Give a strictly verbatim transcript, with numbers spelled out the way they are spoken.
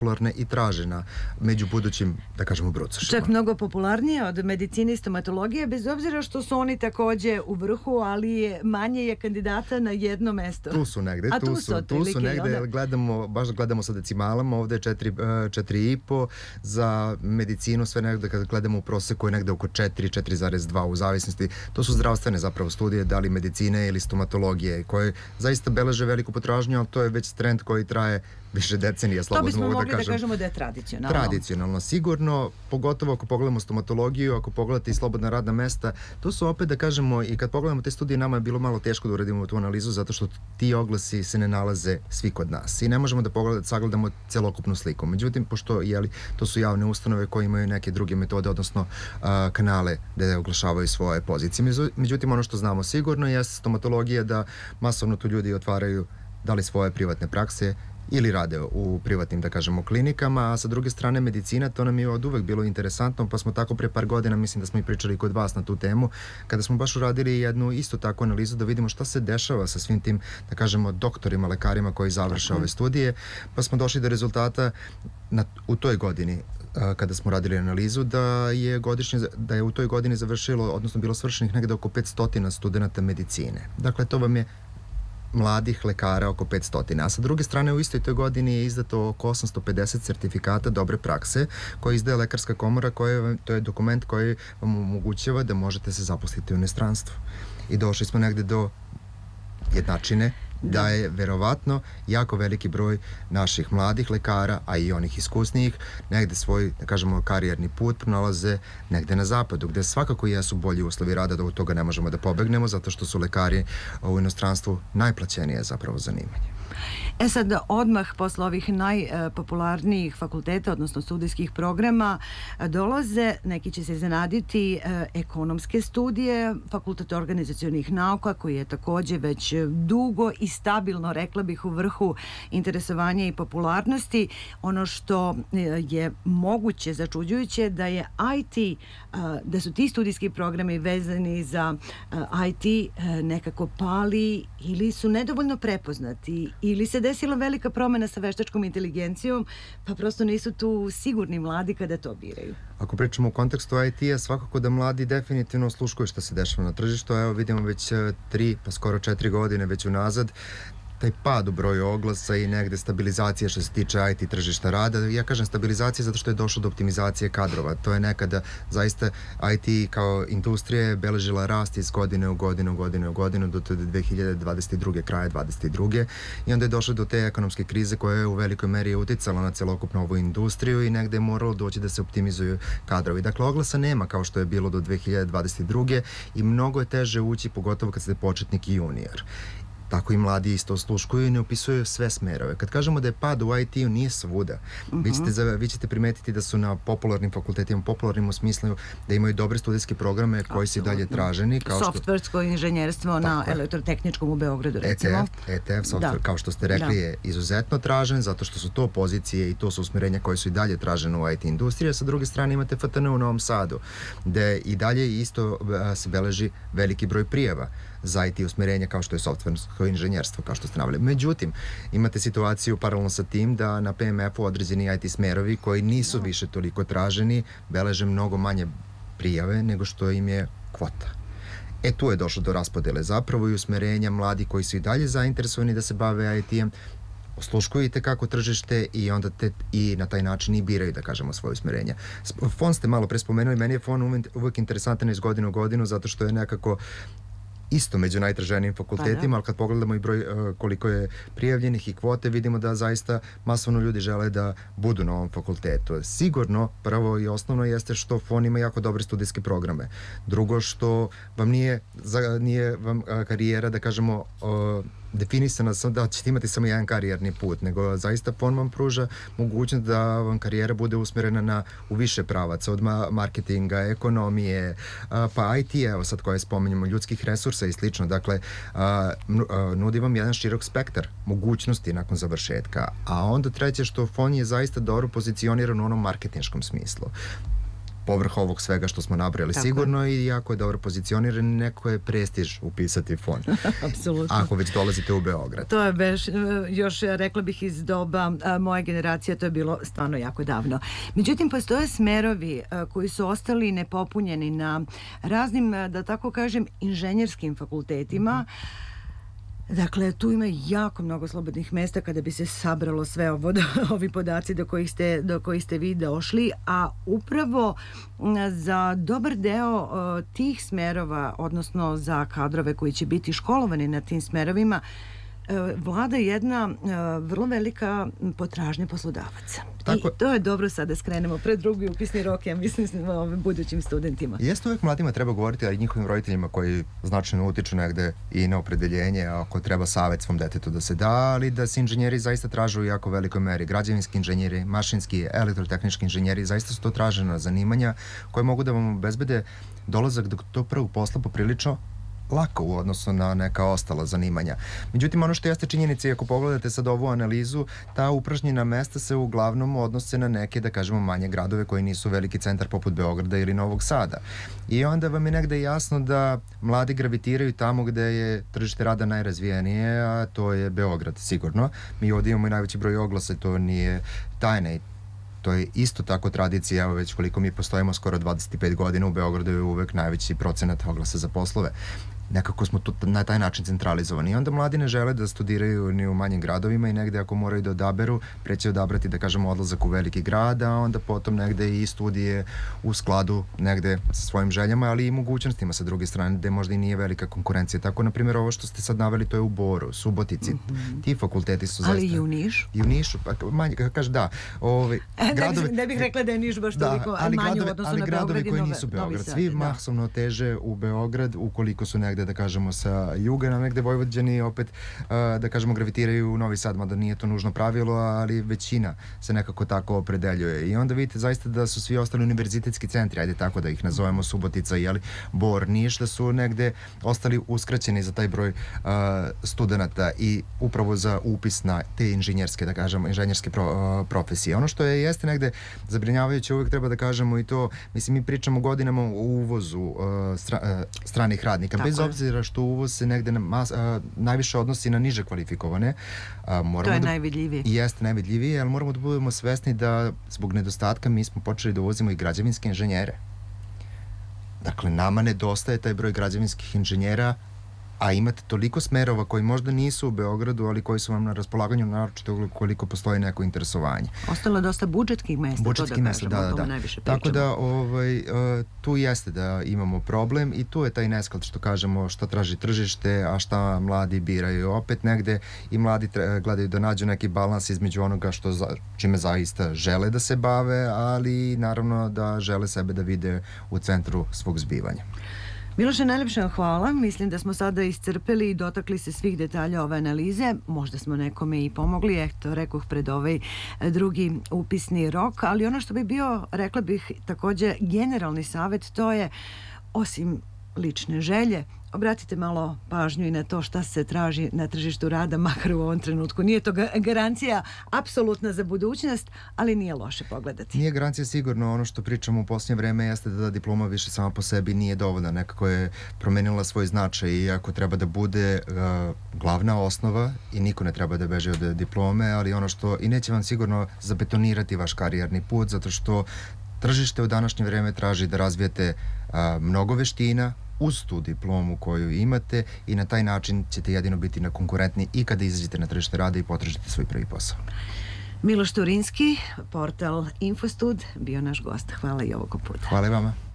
popularna i tražena među budućim, da kažemo, brucošima. Čak mnogo popularnije od medicine i stomatologije, bez obzira što su oni takođe u vrhu, ali je manje je kandidata na jedno mesto. Tu su negde, A tu, tu su, su, tu su negde, onda... gledamo, baš gledamo sa decimalama, ovde je četiri, četiri i po, za medicinu sve negde, kada gledamo u proseku je negde oko četiri, četiri zarez dva u zavisnosti. To su zdravstvene zapravo studije, da li medicine ili stomatologije, koje zaista beleže veliku potražnju, ali to je već trend koji traje više decenija, slobodno mogu da kažem. To bismo mogli da kažemo da je tradicionalno. Tradicionalno, sigurno, pogotovo ako pogledamo stomatologiju, ako pogledate i slobodna radna mesta, to su opet da kažemo, i kad pogledamo te studije, nama je bilo malo teško da uradimo tu analizu, zato što ti oglasi se ne nalaze svi kod nas i ne možemo da pogledamo, sagledamo celokupnu sliku. Međutim, pošto jeli, to su javne ustanove koje imaju neke druge metode, odnosno a, kanale gde oglašavaju svoje pozicije. Međutim, ono što znamo sigurno je stomatologija, da masovno tu ljudi otvaraju da li svoje privatne prakse ili rade u privatnim, da kažemo, klinikama, a sa druge strane medicina, to nam je od uvek bilo interesantno, pa smo tako pre par godina, mislim da smo i pričali kod vas na tu temu, kada smo baš uradili jednu isto takvu analizu da vidimo šta se dešava sa svim tim, da kažemo, doktorima, lekarima koji završe ove studije, pa smo došli do rezultata na, u toj godini, kada smo radili analizu, da je godišnje, da je u toj godini završilo, odnosno bilo svršenih negde oko petsto studenta medicine. Dakle, to vam je mladih lekara oko petsto. A sa druge strane, u istoj toj godini je izdato oko osamsto pedeset sertifikata dobre prakse koje izdaje Lekarska komora, koje, to je dokument koji vam omogućava da možete se zaposliti u inostranstvu. I došli smo negde do jednačine, da je verovatno jako veliki broj naših mladih lekara, a i onih iskusnijih, negde svoj, da kažemo, karijerni put pronalaze negde na zapadu, gde svakako jesu bolji uslovi rada, da od toga ne možemo da pobegnemo, zato što su lekari u inostranstvu najplaćenije zapravo zanimanje. E sad, odmah posle ovih najpopularnijih fakulteta, odnosno studijskih programa, dolaze, neki će se iznenaditi, ekonomske studije, Fakultet organizacionih nauka, koji je takođe već dugo i stabilno, rekla bih, u vrhu interesovanja i popularnosti. Ono što je moguće, začuđujuće, da je I T, da su ti studijski programi vezani za I T nekako pali ili su nedovoljno prepoznati, ili se desila velika promena sa veštačkom inteligencijom, pa prosto nisu tu sigurni mladi kada to biraju. Ako pričamo u kontekstu I T-a, svakako da mladi definitivno osluškuju što se dešava na tržištu. Evo vidimo već tri, pa skoro četiri godine već unazad, taj pad u broju oglasa i negde stabilizacija što se tiče I T tržišta rada. Ja kažem stabilizacija zato što je došlo do optimizacije kadrova. To je nekada zaista I T kao industrija je beležila rast iz godine u godinu, godine u godinu do dve hiljade dvadeset druge. kraja dvadeset druge. I onda je došlo do te ekonomske krize koja je u velikoj meri uticala na celokupnu ovu industriju i negde je moralo doći da se optimizuju kadrovi. Dakle, oglasa nema kao što je bilo do dve hiljade dvadeset druge. i mnogo je teže ući, pogotovo kad ste početnik i junior. Tako i mladi isto osluškuju i ne upisuju sve smerove. Kad kažemo da je pad u I T-u, nije svuda. Uh-huh. vi, ćete, vi ćete primetiti da su na popularnim fakultetima, popularnim u smislu da imaju dobre studijske programe koji su dalje traženi. Softversko inženjerstvo na elektrotehničkom u Beogradu, recimo. E T F, software, kao što ste rekli, je izuzetno tražen, zato što su to pozicije i to su usmerenja koje su i dalje tražene u I T industriji. Sa druge strane imate F T N u Novom Sadu, gde i dalje isto se beleži veliki broj prijava za I T usmerenja kao što je softversko inženjerstvo, kao što ste naveli. Međutim, imate situaciju paralelno sa tim da na P M F-u određeni I T smerovi koji nisu više toliko traženi, beleže mnogo manje prijave nego što im je kvota. E tu je došlo do raspodele zapravo i usmerenja mladi koji su i dalje zainteresovani da se bave I T-em, osluškuju i tekako tržište i onda te, i na taj način i biraju, da kažemo, svoje usmerenja. Fon ste malo pre spomenuli, meni je fon uvek interesantan iz godine u godinu zato što je nekako isto među najtraženijim fakultetima, ali kad pogledamo i broj koliko je prijavljenih i kvote, vidimo da zaista masovno ljudi žele da budu na ovom fakultetu. Sigurno, prvo i osnovno jeste što F O N ima jako dobre studijske programe. Drugo, što vam nije, nije vam karijera, da kažemo, definisana da ćete imati samo jedan karijerni put, nego zaista F O N vam pruža mogućnost da vam karijera bude usmerena na, u više pravaca, od marketinga, ekonomije, pa I T, evo sad koje spomenjamo, ljudskih resursa i slično. Dakle, nudi vam jedan širok spektar mogućnosti nakon završetka. A onda treće što F O N je zaista dobro pozicioniran u onom marketinškom smislu. povrh ovog svega što smo nabrali sigurno je. I jako je dobro pozicioniran, neko je prestiž upisati fon. Apsolutno. Ako već dolazite u Beograd. To je beš, još rekla bih iz doba a, moje generacije, to je bilo stvarno jako davno. Međutim, postoje smerovi a, koji su ostali nepopunjeni na raznim, a, da tako kažem, inženjerskim fakultetima. Mm-hmm. Dakle, tu ima jako mnogo slobodnih mesta kada bi se sabralo sve ovo, ovi podaci do kojih ste, do kojih ste vi došli, a upravo za dobar deo uh, tih smerova, odnosno za kadrove koji će biti školovani na tim smerovima, vlada jedna uh, vrlo velika potražnja poslodavaca. Tako, i to je dobro sad da skrenemo pred drugi upisni rok, ja mislim, ovim budućim studentima. Jeste, uvijek mladima treba govoriti, a i njihovim roditeljima koji značajno utiču negde i na opredeljenje, ako treba savjet svom detetu da se da, ali da se inženjeri zaista tražu u jako velikoj meri. Građevinski inženjeri, mašinski, elektrotehnički inženjeri, zaista su to tražena zanimanja koje mogu da vam obezbede dolazak do tog prvog posla poprilično lako u odnosu na neka ostala zanimanja. Međutim, ono što jeste činjenica, i ako pogledate sad ovu analizu, ta upražnjena mesta se uglavnom odnose na neke, da kažemo, manje gradove koji nisu veliki centar poput Beograda ili Novog Sada. I onda vam je negde jasno da mladi gravitiraju tamo gde je tržište rada najrazvijenije, a to je Beograd, sigurno. Mi ovdje imamo i najveći broj oglasa, to nije tajna. To je isto tako tradicija, evo već koliko mi postojimo, skoro dvadeset pet godina, u Beogradu je uvek najveći procenat oglasa za poslove. Nekako smo tu na taj način centralizovani. I onda mladi ne žele da studiraju ni u manjim gradovima i negde ako moraju da odaberu, preće odabrati, da kažemo, odlazak u veliki grad, a onda potom negde i studije u skladu negde sa svojim željama, ali i mogućnostima sa druge strane, gde možda i nije velika konkurencija. Tako, na primjer, ovo što ste sad naveli, to je u Boru, Subotici. Mm-hmm. Ti fakulteti su zaista... Ali i u Nišu? I u Nišu, pa manje, kaže da. Ovaj, gradovi, ne, bih, ne bih rekla da je Niš baš toliko da, manji u odnosu na Beograd i koji nisu Beograd. Svi da. masovno teže u Beograd, ukoliko su negde, da kažemo, sa juga, na negde Vojvođani opet, da kažemo, gravitiraju u Novi Sad, mada nije to nužno pravilo, ali većina se nekako tako opredeljuje. I onda vidite zaista da su svi ostali univerzitetski centri, ajde tako da ih nazovemo, Subotica, jeli, Bor, Niš, da su negde ostali uskraćeni za taj broj uh, studenta i upravo za upis na te inženjerske, da kažemo, inženjerske pro, uh, profesije. Ono što je jeste negde zabrinjavajuće, uvijek treba da kažemo i to, mislim, mi pričamo godinama o uvozu uh, stra, uh, stranih radnika, tako bez je. Obzira što uvoz se negde na mas, a, najviše odnosi na niže kvalifikovane. A, moramo to je da, najvidljivije. Jeste najvidljivije, ali moramo da budemo svesni da zbog nedostatka mi smo počeli da uvozimo i građevinske inženjere. Dakle, nama nedostaje taj broj građevinskih inženjera, a imate toliko smerova koji možda nisu u Beogradu, ali koji su vam na raspolaganju, naročito koliko postoji neko interesovanje. Ostalo je dosta budžetskih mesta, budžetskih to da mesta, kažemo, da, da, najviše tako pričamo. da ovaj, uh, tu jeste da imamo problem i tu je taj nesklad što kažemo šta traži tržište, a šta mladi biraju. Opet negde i mladi tre, gledaju da nađu neki balans između onoga što za, čime zaista žele da se bave, ali naravno da žele sebe da vide u centru svog zbivanja. Miloše, najlepša hvala. Mislim da smo sada iscrpeli i dotakli se svih detalja ove analize. Možda smo nekome i pomogli, eto, rekoh, pred ovaj drugi upisni rok, ali ono što bi bio, rekla bih, takođe generalni savjet, to je, osim lične želje, obratite malo pažnju i na to šta se traži na tržištu rada, makar u ovom trenutku. Nije to garancija apsolutna za budućnost, ali nije loše pogledati. Nije garancija sigurno. Ono što pričamo u posljednje vreme jeste da diploma više sama po sebi nije dovoljna. Nekako je promenila svoj značaj i ako treba da bude uh, glavna osnova i niko ne treba da beže od diplome, ali ono što i neće vam sigurno zabetonirati vaš karijerni put, zato što tržište u današnje vreme traži da razvijete uh, mnogo veština uz tu diplomu koju imate i na taj način ćete jedino biti na konkurentni i kada izađete na tržište rada i potražite svoj prvi posao. Miloš Turinski, portal Infostud, bio naš gost. Hvala i ovog puta. Hvala i vama.